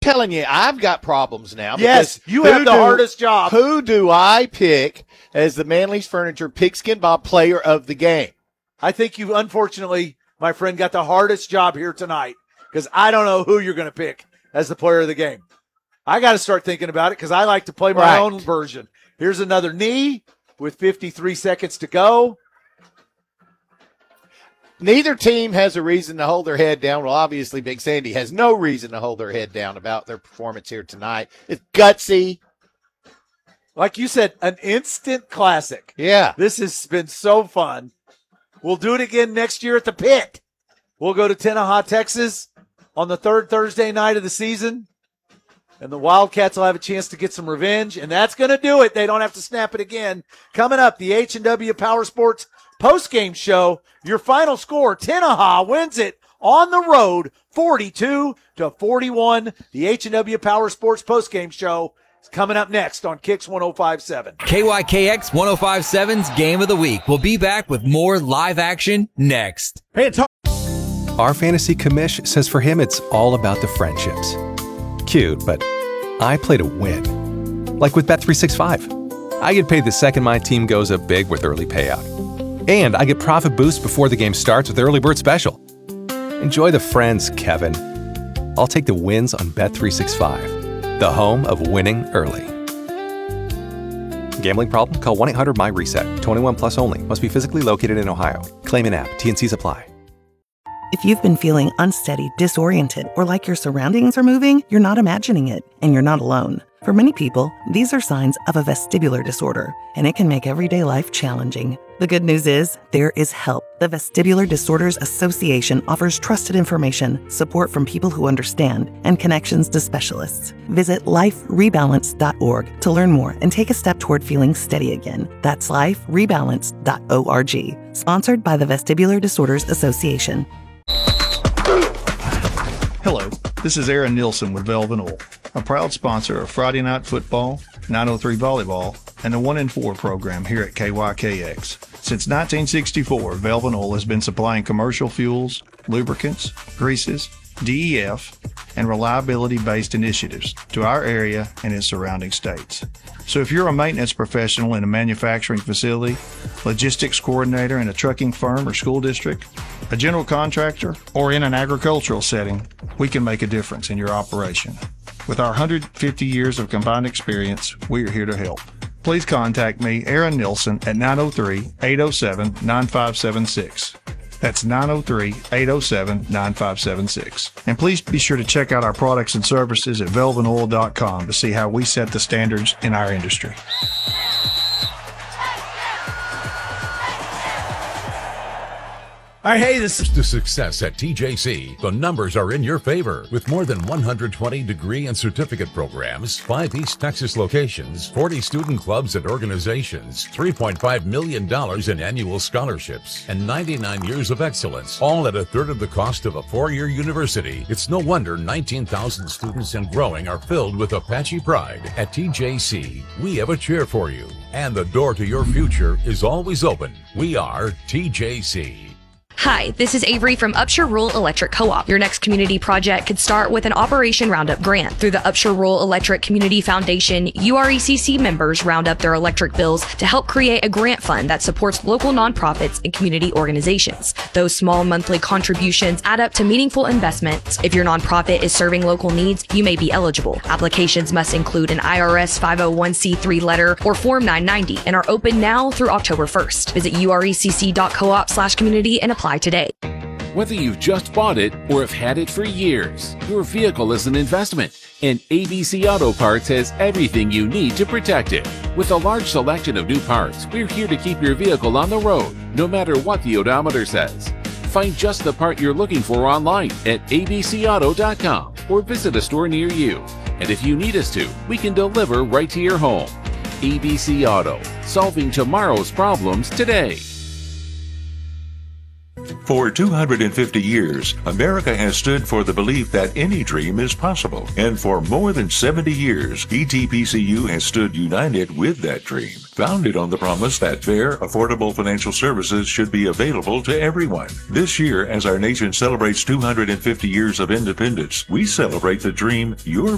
telling you, I've got problems now. Yes, you have the hardest job. Who do I pick as the Manly's Furniture Pigskin Bob Player of the Game? I think you, unfortunately, my friend, got the hardest job here tonight because I don't know who you're going to pick as the player of the game. I got to start thinking about it because I like to play my own version. Here's another knee with 53 seconds to go. Neither team has a reason to hold their head down. Well, obviously, Big Sandy has no reason to hold their head down about their performance here tonight. It's gutsy. Like you said, an instant classic. Yeah. This has been so fun. We'll do it again next year at the Pit. We'll go to Tenaha, Texas on the third Thursday night of the season. And the Wildcats will have a chance to get some revenge. And that's going to do it. They don't have to snap it again. Coming up, the H&W Power Sports postgame show. Your final score, Tenaha wins it on the road, 42-41. The H&W Power Sports postgame show is coming up next on Kicks 105.7. KYKX 105.7's Game of the Week. We'll be back with more live action next. Hey, our fantasy commish says for him it's all about the friendships. Cute, but I play to win. Like with Bet365. I get paid the second my team goes up big with early payout. And I get profit boost before the game starts with Early Bird Special. Enjoy the friends, Kevin. I'll take the wins on Bet365, the home of winning early. Gambling problem? Call 1-800-MY-RESET. 21 plus only. Must be physically located in Ohio. Claim in app. T&Cs apply. If you've been feeling unsteady, disoriented, or like your surroundings are moving, you're not imagining it, and you're not alone. For many people, these are signs of a vestibular disorder, and it can make everyday life challenging. The good news is, there is help. The Vestibular Disorders Association offers trusted information, support from people who understand, and connections to specialists. Visit liferebalance.org to learn more and take a step toward feeling steady again. That's liferebalance.org. Sponsored by the Vestibular Disorders Association. Hello, this is Aaron Nilsson with Velvet Oil, a proud sponsor of Friday Night Football, 903 Volleyball, and the 1 in 4 program here at KYKX. Since 1964, Velvet Oil has been supplying commercial fuels, lubricants, greases, DEF, and reliability-based initiatives to our area and its surrounding states. So if you're a maintenance professional in a manufacturing facility, logistics coordinator in a trucking firm or school district, a general contractor, or in an agricultural setting, we can make a difference in your operation. With our 150 years of combined experience, we are here to help. Please contact me, Aaron Nilsson, at 903-807-9576. That's 903-807-9576. And please be sure to check out our products and services at velvetoil.com to see how we set the standards in our industry. All right, hey, this is the success at TJC. The numbers are in your favor. With more than 120 degree and certificate programs, 5 East Texas locations, 40 student clubs and organizations, $3.5 million in annual scholarships, and 99 years of excellence, all at a third of the cost of a 4-year university. It's no wonder 19,000 students and growing are filled with Apache pride. At TJC, we have a chair for you, and the door to your future is always open. We are TJC. Hi, this is Avery from Upshur Rural Electric Co-op. Your next community project could start with an Operation Roundup grant. Through the Upshur Rural Electric Community Foundation, URECC members round up their electric bills to help create a grant fund that supports local nonprofits and community organizations. Those small monthly contributions add up to meaningful investments. If your nonprofit is serving local needs, you may be eligible. Applications must include an IRS 501c3 letter or Form 990 and are open now through October 1st. Visit urecc.coop/community and apply today. Whether you've just bought it or have had it for years, your vehicle is an investment, and ABC Auto Parts has everything you need to protect it. With a large selection of new parts, we're here to keep your vehicle on the road, no matter what the odometer says. Find just the part you're looking for online at abcauto.com or visit a store near you. And if you need us to, we can deliver right to your home. ABC Auto, solving tomorrow's problems today. For 250 years, America has stood for the belief that any dream is possible. And for more than 70 years, ETPCU has stood united with that dream, founded on the promise that fair, affordable financial services should be available to everyone. This year, as our nation celebrates 250 years of independence, we celebrate the dream your